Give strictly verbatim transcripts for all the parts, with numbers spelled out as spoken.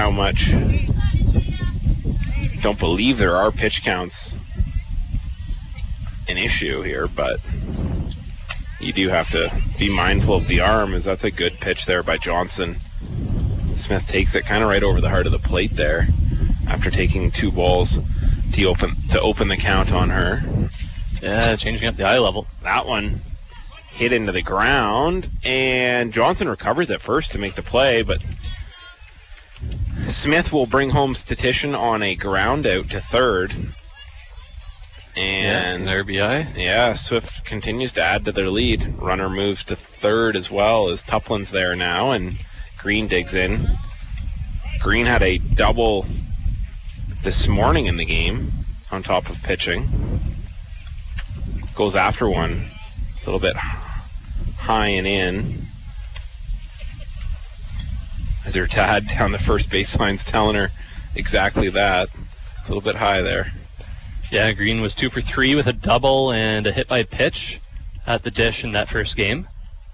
how much. Don't believe there are pitch counts an issue here, but you do have to be mindful of the arm, as that's a good pitch there by Johnson. Smith takes it kind of right over the heart of the plate there after taking two balls to open to open the count on her. Yeah, changing up the eye level. That one hit into the ground, and Johnson recovers at first to make the play, but Smith will bring home Statistician on a ground out to third. And yeah, it's an R B I. Yeah, Swift continues to add to their lead. Runner moves to third as well as Tuplin's there now, and Green digs in. Green had a double this morning in the game on top of pitching. Goes after one a little bit high and in. As her dad down the first baseline's telling her exactly that. A little bit high there. Yeah, Green was two for three with a double and a hit by pitch at the dish in that first game.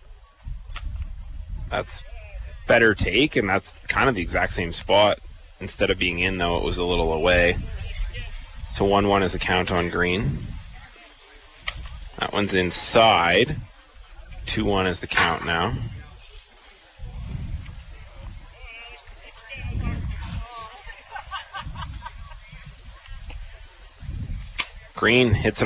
That's better take, and that's kind of the exact same spot. Instead of being in, though, it was a little away. So one one is a count on Green. That one's inside. two one is the count now. Green hits it